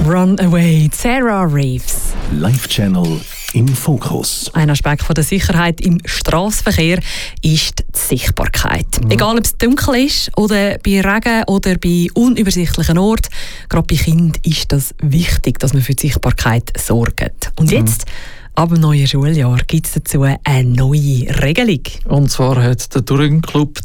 Runaway, Sarah Reeves. Live-Channel im Fokus. Ein Aspekt von der Sicherheit im Strassenverkehr ist die Sichtbarkeit. Egal ob es dunkel ist oder bei Regen oder bei unübersichtlichen Orten, gerade bei Kindern ist das wichtig, dass man für die Sichtbarkeit sorgt. Und jetzt, ab dem neuen Schuljahr, gibt es dazu eine neue Regelung. Und zwar hat der Touring Club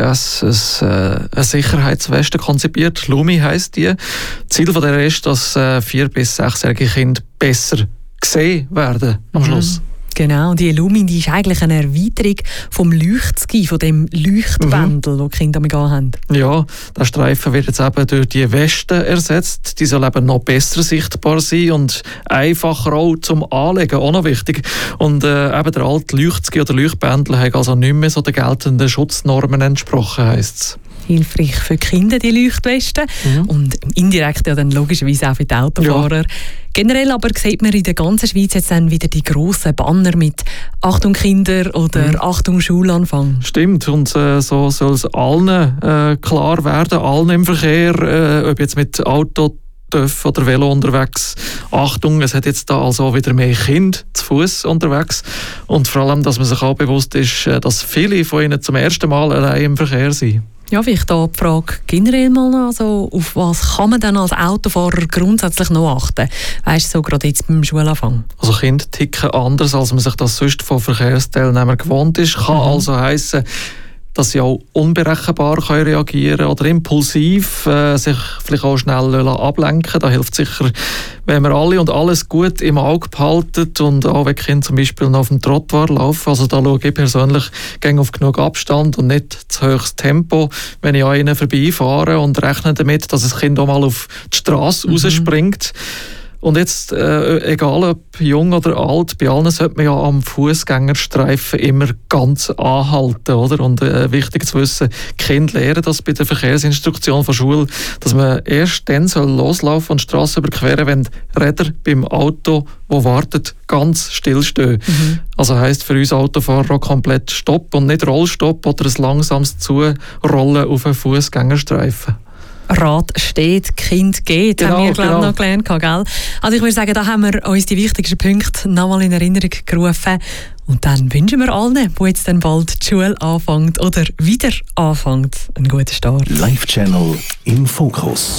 DCS eine Sicherheitsweste konzipiert. Lumi heisst die. Ziel von der ist, dass 4- bis 6-jährige Kinder besser gesehen werden am Schluss. Genau, die Lumi, die ist eigentlich eine Erweiterung vom Leuchtski, von dem Leuchtbändel, das die Kinder damit haben. Ja, der Streifen wird jetzt eben durch die Weste ersetzt. Die soll eben noch besser sichtbar sein und einfacher auch zum Anlegen, auch noch wichtig. Und eben der alte Leuchtski oder Leuchtbändel hat also nicht mehr so den geltenden Schutznormen entsprochen, heisst es. Hilfreich für die Kinder, die Leuchtwesten. Und indirekt ja dann logischerweise auch für die Autofahrer. Ja. Generell aber sieht man in der ganzen Schweiz jetzt dann wieder die grossen Banner mit «Achtung Kinder» oder «Achtung Schulanfang». Stimmt, und so soll es allen klar werden, allen im Verkehr, ob jetzt mit Auto, TÜV oder Velo unterwegs. Achtung, es hat jetzt da also wieder mehr Kinder zu Fuß unterwegs. Und vor allem, dass man sich auch bewusst ist, dass viele von ihnen zum ersten Mal allein im Verkehr sind. Ja, vielleicht da die Frage generell mal noch, also auf was kann man dann als Autofahrer grundsätzlich noch achten? Weißt du, so gerade jetzt beim Schulanfang? Also Kinder ticken anders, als man sich das sonst von Verkehrsteilnehmern gewohnt ist. Kann also heissen, dass sie auch unberechenbar reagieren können oder impulsiv sich vielleicht auch schnell ablenken. Da hilft sicher, wenn wir alle und alles gut im Auge behalten und auch wenn Kinder zum Beispiel noch auf dem Trottoir laufen. Also da schaue ich persönlich auf genug Abstand und nicht zu hohes Tempo, wenn ich an ihnen vorbeifahre und rechne damit, dass das Kind auch mal auf die Straße rausspringt. Und jetzt, egal ob jung oder alt, bei allen sollte man ja am Fußgängerstreifen immer ganz anhalten, oder? Und wichtig zu wissen, die Kinder lernen das bei der Verkehrsinstruktion von Schule, dass man erst dann loslaufen und die Straße überqueren, wenn die Räder beim Auto, wo wartet, ganz stillstehen. Also heisst für uns Autofahrer auch komplett Stopp und nicht Rollstopp oder ein langsames Zurollen auf einen Fußgängerstreifen. Rad steht, Kind geht, genau, haben wir noch gelernt, gell? Also ich würde sagen, da haben wir uns die wichtigsten Punkte nochmal in Erinnerung gerufen. Und dann wünschen wir allen, die jetzt dann bald die Schule anfängt oder wieder anfängt, einen guten Start. Live-Channel im Fokus.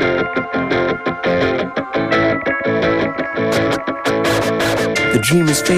The dream is fading.